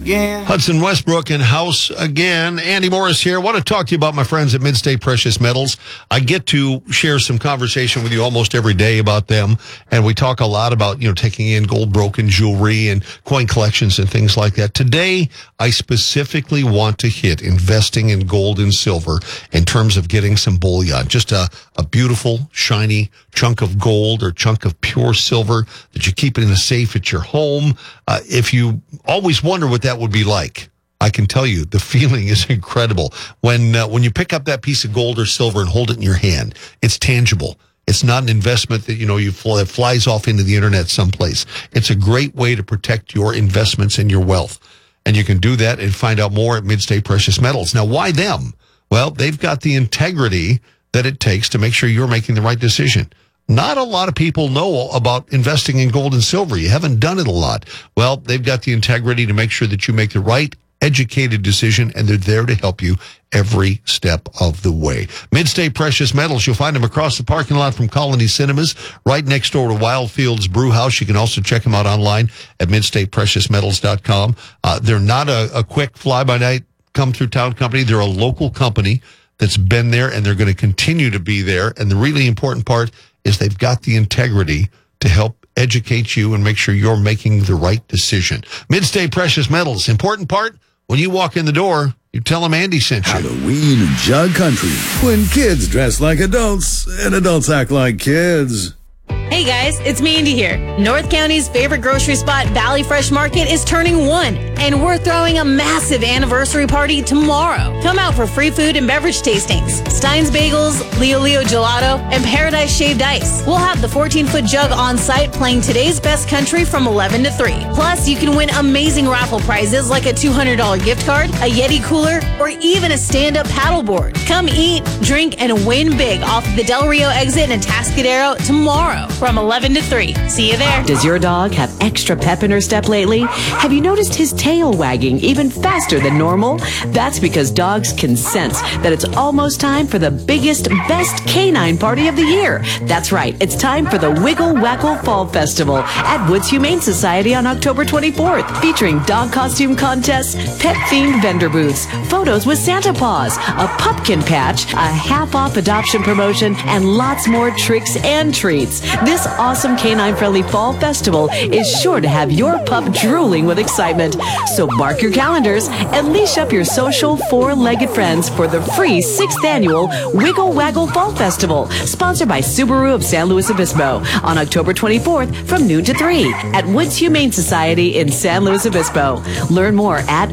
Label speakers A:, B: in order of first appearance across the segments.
A: again.
B: Hudson Westbrook in house again. Andy Morris here. I want to talk to you about my friends at Mid-State Precious Metals. I get to share some conversation with you almost every day about them, and we talk a lot about, taking in gold-broken jewelry and coin collections and things like that. Today, I specifically want to hit investing in gold and silver in terms of getting some bullion. Just a beautiful, shiny chunk of gold or chunk of pure silver that you keep in a safe at your home. If you always wonder what that would be like, I can tell you the feeling is incredible. When you pick up that piece of gold or silver and hold it in your hand, it's tangible. It's not an investment that, that flies off into the internet someplace. It's a great way to protect your investments and your wealth. And you can do that and find out more at Mid-State Precious Metals. Now, why them? Well, they've got the integrity that it takes to make sure you're making the right decision. Not a lot of people know about investing in gold and silver. You haven't done it a lot. Well, they've got the integrity to make sure that you make the right educated decision, and they're there to help you every step of the way. Mid-State Precious Metals, you'll find them across the parking lot from Colony Cinemas, right next door to Wildfields Brew House. You can also check them out online at midstatepreciousmetals.com. They're not a quick fly-by-night, come-through-town company. They're a local company that's been there, and they're going to continue to be there. And the really important part is they've got the integrity to help educate you and make sure you're making the right decision. Mid-State Precious Metals. Important part, when you walk in the door, you tell them Andy sent you.
C: Halloween Jug Country. When kids dress like adults and adults act like kids.
D: Hey guys, it's Mandy here. North County's favorite grocery spot, Valley Fresh Market, is turning 1, and we're throwing a massive anniversary party tomorrow. Come out for free food and beverage tastings, Stein's Bagels, Leo Gelato, and Paradise Shaved Ice. We'll have the 14-foot jug on site playing today's best country from 11 to 3. Plus, you can win amazing raffle prizes like a $200 gift card, a Yeti cooler, or even a stand-up paddleboard. Come eat, drink, and win big off the Del Rio exit in Atascadero tomorrow from 11 to 3. See you there.
E: Does your dog have extra pep in her step lately? Have you noticed his tail wagging even faster than normal? That's because dogs can sense that it's almost time for the biggest, best canine party of the year. That's right. It's time for the Wiggle Waggle Fall Festival at Woods Humane Society on October 24th, featuring dog costume contests, pet-themed vendor booths, photos with Santa Paws, a pumpkin patch, a half-off adoption promotion, and lots more tricks and treats. This awesome canine-friendly fall festival is sure to have your pup drooling with excitement. So mark your calendars and leash up your social four-legged friends for the free 6th annual Wiggle Waggle Fall Festival, sponsored by Subaru of San Luis Obispo, on October 24th from noon to 3 at Woods Humane Society in San Luis Obispo. Learn more at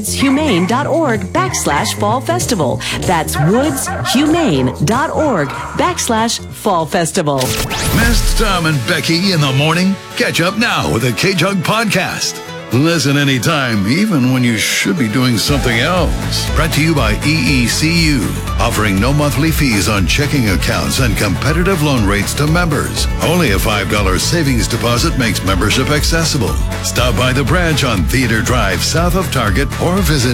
E: woodshumane.org/fall festival. That's woodshumane.org/fall festival.
C: Missed Tom and Becky in the morning? Catch up now with the K-Jug Podcast. Listen anytime, even when you should be doing something else. Brought to you by EECU, offering no monthly fees on checking accounts and competitive loan rates to members. Only a $5 savings deposit makes membership accessible. Stop by the branch on Theater Drive south of Target or visit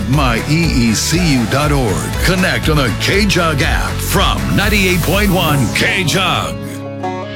C: myeecu.org. Connect on the K-Jug app from 98.1 K-Jug.